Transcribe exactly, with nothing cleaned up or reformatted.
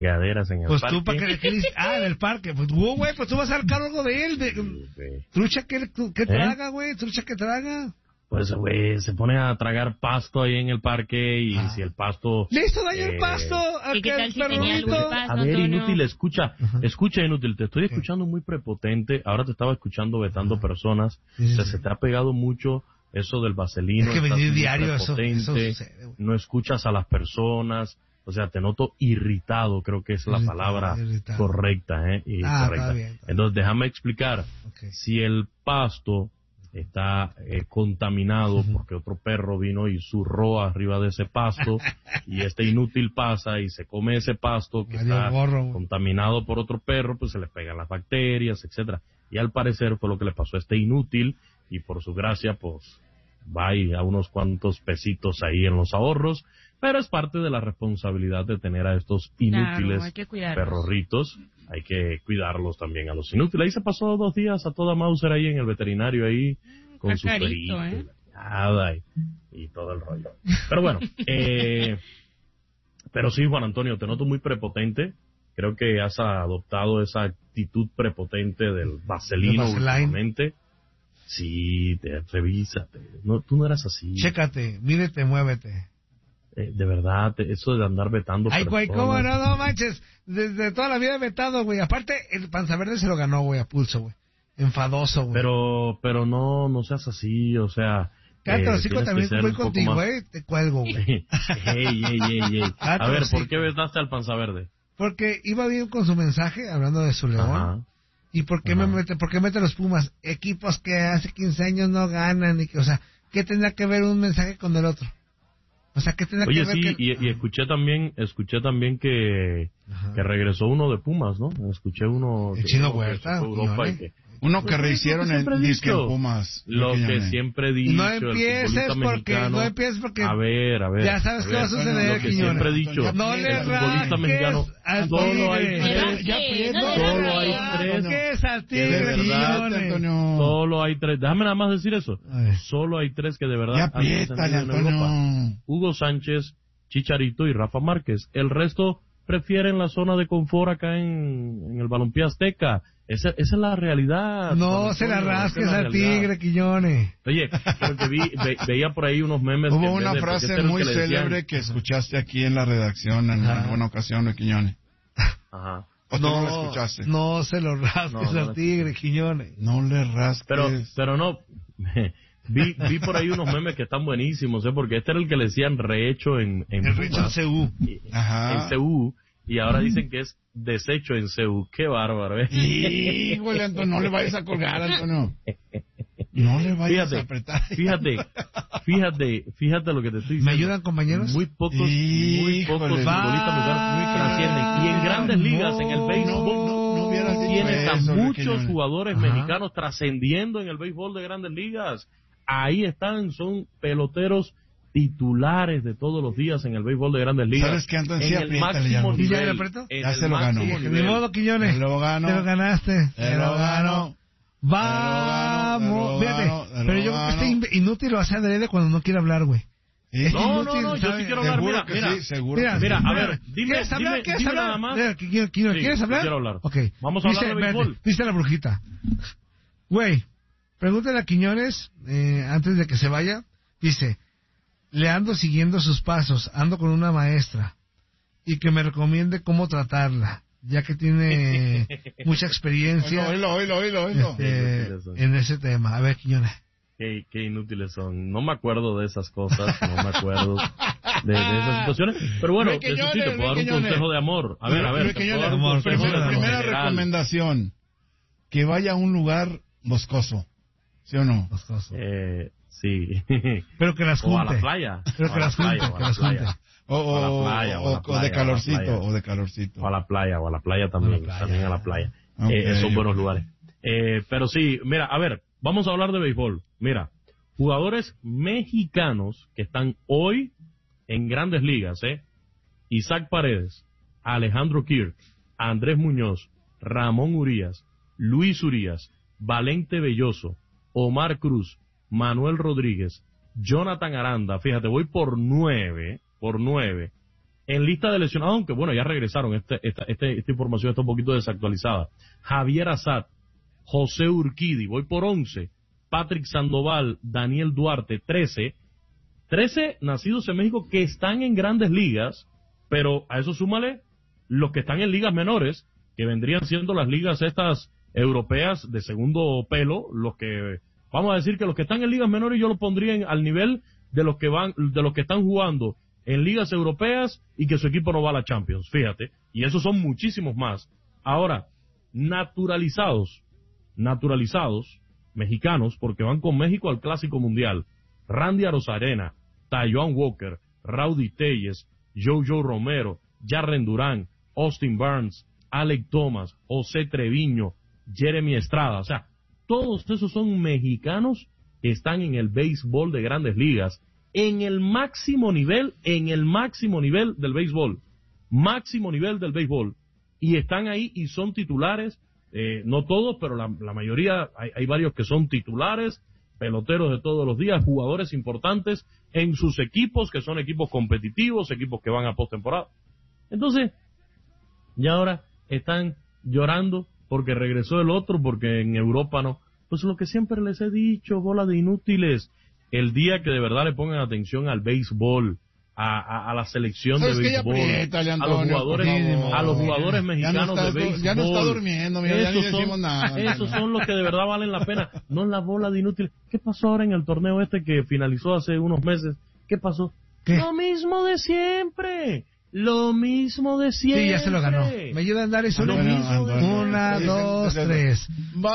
regaderas en el pues parque. tú, ¿para qué le quieres? Ah, en el parque. Pues, wow, güey, pues tú vas a sacar algo de él. De... Sí, sí. Trucha que, que ¿Eh? traga, güey. Trucha que traga. Pues, güey, se pone a tragar pasto ahí en el parque y Ah. si el pasto... ¡Le hizo daño eh, el pasto! ¿Y qué tal si tenía perrito? algún pasto, A ver, Antonio? Inútil, escucha, Ajá. escucha, Inútil, te estoy Ok. escuchando muy prepotente, ahora te estaba escuchando vetando Ajá. personas, Sí, sí, o sea, sí. se te ha pegado mucho eso del vaselino, Es que estás venir muy diario, eso- prepotente, eso sucede, güey. no escuchas a las personas, o sea, te noto irritado, creo que es la Irritado, palabra irritado. correcta, ¿eh? Y Ah, correcta. está bien, está bien. Entonces, déjame explicar, Ok. si el pasto está eh, contaminado Ujú. porque otro perro vino y zurró arriba de ese pasto y este Inútil pasa y se come ese pasto que Valió está gorro, güey. contaminado por otro perro, pues se le pegan las bacterias, etcétera. Y al parecer fue lo que le pasó a este Inútil y por su gracia, pues va y a unos cuantos pesitos ahí en los ahorros, pero es parte de la responsabilidad de tener a estos inútiles Claro, hay que cuidarlos. perrorritos, hay que cuidarlos también a los inútiles. Ahí se pasó dos días a toda Mauser ahí en el veterinario ahí con su Cacarito, perito ¿eh? y nada, y, y todo el rollo. Pero bueno, eh, pero sí, Juan Antonio, te noto muy prepotente. Creo que has adoptado esa actitud prepotente del vaselino Del Vaseline. últimamente. Sí, te, revísate. No, tú no eras así. Chécate, mírete, muévete. Eh, de verdad, te- eso de andar vetando Ay, güey, personas. ¿cómo no? No manches. Desde toda la vida he vetado, güey. Aparte, el Panza Verde se lo ganó, güey, a pulso, güey. Enfadoso, güey. Pero, pero no, no seas así, o sea... Cállate, eh, los hijos tienes que también ser voy un poco contigo, más- güey. Te cuelgo, güey. ey, ey, ey, ey. A Cállate ver, los ¿por hijos. qué vetaste al Panza Verde? Porque iba bien con su mensaje, hablando de su león. Ajá. ¿Y por qué Ajá. me mete, por qué mete los Pumas? Equipos que hace quince años no ganan y que, o sea, ¿qué tendrá que ver un mensaje con el otro? O sea, ¿qué tendrá Oye, que ver sí, que... y, y escuché también, escuché también que, Ajá. que regresó uno de Pumas, ¿no? Escuché uno... El de- Chino uno que Huerta, se fue a Europa Quiñones. y que- Uno que Pues, rehicieron lo que en siempre he disque en dicho. Pumas. Lo que Quiñones. siempre he dicho, No el empieces futbolista porque, mexicano- no empieces porque... A ver, a ver. Ya sabes a qué va a ver, suceder, Lo que Quiñones. siempre he dicho, No le el futbolista rasques mexicano, al solo hay tigre. tres, Ya, Prieto. no le solo hay rasques. tres, ¿Qué es al que de tigre, verdad, Quiñones? Antonio. solo hay tres, déjame nada más decir eso, A ver. solo hay tres que de verdad Ya han apriétale, trascendido en Europa. Antonio. Hugo Sánchez, Chicharito y Rafa Márquez. El resto prefieren la zona de confort acá en, en el Balompié Azteca. Esa, esa es la realidad. No Juan se la Antonio, esa rasques es la al realidad. tigre, Quiñones. Oye, porque vi, ve- veía por ahí unos memes. que Hubo en vez una de- porque frase este era el muy que le decían- célebre que escuchaste aquí en la redacción en Ajá. alguna ocasión de Quiñones. Ajá. ¿O tú no, lo escuchaste? no se lo rasques No, no al lo tigre, Quiñones. No le rasques. Pero, pero no, vi, vi por ahí unos memes que están buenísimos, ¿eh? Porque este era el que le decían rehecho en, en El Pumas, Richard C U. y- Ajá. en C U, y ahora dicen que es desecho en C U. Qué bárbaro, ¿eh? Híjole, Antonio, no le vayas a colgar, Antonio. No le vayas Fíjate, a apretar. fíjate, fíjate, fíjate lo que te estoy diciendo. ¿Me ayudan, compañeros? Muy pocos, muy Híjole, pocos va. futbolistas mexicanos trascienden. Y en grandes ligas, en el béisbol, No, no, no hubieras dicho tienes a eso, muchos Quiñones. jugadores Ajá. mexicanos trascendiendo en el béisbol de grandes ligas. Ahí están, son peloteros titulares de todos los días en el béisbol de grandes ligas. ¿Sabes qué, Antonio? En Sí, el apriétale máximo ya. ¿Y ya nivel. le apretó? en Ya el se lo ganó. máximo Ni nivel. modo, Quiñones. Te lo ganó. Te lo ganaste. Te lo ganó. Vamos. Te lo Fíjate, ganó, te lo pero yo creo que ganó. este in- inútil lo hace adrede cuando no quiere hablar, güey. ¿Sí? Es No, no, inútil, no, yo ¿sabe? sí quiero hablar. Seguro Mira, que mira. sí, seguro Mira, que Mira, sí. a ver, dime, ¿Quieres hablar? dime, ¿Quieres dime hablar? nada más. Mira, Quiñones, Quiñones, Sí, ¿quieres sí hablar? quiero hablar. Ok. Vamos a hablar de espérate, béisbol. Viste la brujita. Güey, pregúntale a Quiñones, eh, antes de que se vaya, dice, le ando siguiendo sus pasos, ando con una maestra, y que me recomiende cómo tratarla, ya que tiene mucha experiencia Oílo, oílo, oílo, oílo. este, en ese tema. A ver, Quiñones. Qué, qué inútiles son. No me acuerdo de esas cosas, no me acuerdo de, de esas situaciones. Pero bueno, Luis eso sí, Quiñones, te puedo dar un Luis Quiñones. consejo de amor. A ver, a ver, Luis te puedo Quiñones, dar un amor, consejo primero, de amor Primera general. recomendación, que vaya a un lugar boscoso, ¿sí o no? Boscoso. Eh, sí. Pero que las O a junte. la playa. Pero O que a la las junte, playa, o a que la las junte. playa. O, O a la o- playa, o a la o- playa, o de o a la calorcito, playa. o de calorcito. O a la playa, o a la playa también. O a la playa. También a la playa. Ok, Eh, son buenos ok. lugares. Eh, pero sí, mira, a ver, vamos a hablar de béisbol. Mira, jugadores mexicanos que están hoy en grandes ligas, ¿eh? Isaac Paredes, Alejandro Kirk, Andrés Muñoz, Ramón Urías, Luis Urías, Valente Belloso, Omar Cruz, Manuel Rodríguez, Jonathan Aranda, fíjate, voy por nueve, por nueve, En lista de lesionados, aunque bueno, ya regresaron, este, esta, este, esta información está un poquito desactualizada. Javier Azat, José Urquidi, voy por once. Patrick Sandoval, Daniel Duarte, trece. trece nacidos en México que están en grandes ligas, pero a eso súmale los que están en ligas menores, que vendrían siendo las ligas estas europeas de segundo pelo, los que, vamos a decir que los que están en ligas menores yo los pondría en, al nivel de los que van, de los que están jugando en ligas europeas y que su equipo no va a la Champions, fíjate, y esos son muchísimos más. Ahora, naturalizados, naturalizados, mexicanos, porque van con México al Clásico Mundial, Randy Arozarena, Taijuan Walker, Rowdy Tellez, Jojo Romero, Jarren Durán, Austin Barnes, Alec Thomas, José Treviño, Jeremy Estrada, o sea, todos esos son mexicanos que están en el béisbol de grandes ligas, en el máximo nivel, en el máximo nivel del béisbol, máximo nivel del béisbol, y están ahí y son titulares, eh, no todos, pero la, la mayoría, hay, hay varios que son titulares, peloteros de todos los días, jugadores importantes en sus equipos, que son equipos competitivos, equipos que van a postemporada. Entonces, y ahora están llorando porque regresó el otro, porque en Europa no. Pues lo que siempre les he dicho, bola de inútiles, el día que de verdad le pongan atención al béisbol, a, a, a la selección de béisbol, apriétale, Antonio, a los jugadores, a los jugadores mexicanos no está, de béisbol. Ya no está durmiendo, mira, ya ni decimos son, nada. Esos son los que de verdad valen la pena, no la bola de inútiles. ¿Qué pasó ahora en el torneo este que finalizó hace unos meses? ¿Qué pasó? ¿Qué? Lo mismo de siempre. Lo mismo de siempre. Sí, ya se lo ganó. ¿Me ayudan a dar eso? Lo mismo de Una, dos, tres.